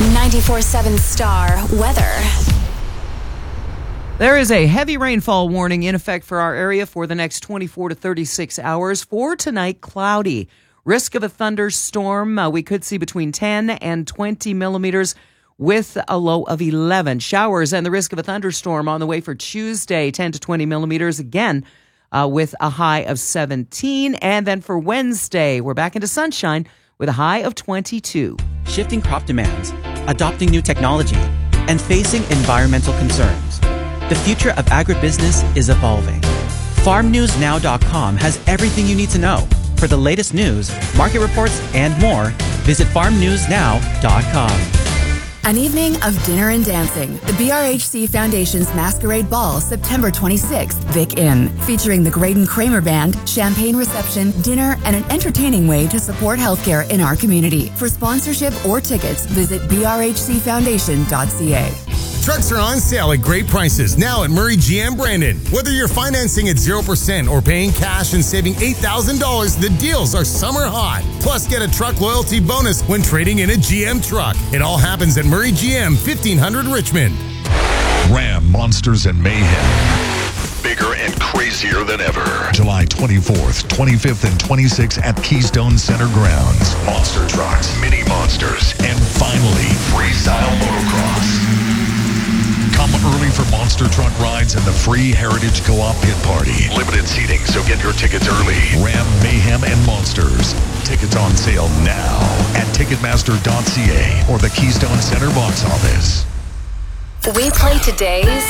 94.7 Star Weather. There is a heavy rainfall warning in effect for our area for the next 24 to 36 hours. For tonight, cloudy. Risk of a thunderstorm. We could see between 10 and 20 millimeters with a low of 11. Showers and the risk of a thunderstorm on the way for Tuesday, 10 to 20 millimeters again with a high of 17. And then for Wednesday, we're back into sunshine with a high of 22. Shifting crop demands, adopting new technology, and facing environmental concerns. The future of agribusiness is evolving. FarmNewsNow.com has everything you need to know. For the latest news, market reports, and more, visit FarmNewsNow.com. An evening of dinner and dancing. The BRHC Foundation's Masquerade Ball, September 26th, Vic Inn. Featuring the Graydon Kramer Band, champagne reception, dinner, and an entertaining way to support healthcare in our community. For sponsorship or tickets, visit brhcfoundation.ca. Trucks are on sale at great prices now at Murray GM Brandon. Whether you're financing at 0% or paying cash and saving $8,000, the deals are summer hot. Plus, get a truck loyalty bonus when trading in a GM truck. It all happens at Murray GM, 1500 Richmond. Ram Monsters and Mayhem. Bigger and crazier than ever. July 24th, 25th, and 26th at Keystone Center Grounds. Monster trucks, mini monsters, and finally, freestyle motocross. Come early for monster truck rides and the free Heritage Co-op pit party. Limited seating, so get your tickets early. Ram, Mayhem, and Monsters. Tickets on sale now at Ticketmaster.ca or the Keystone Center box office. We play today's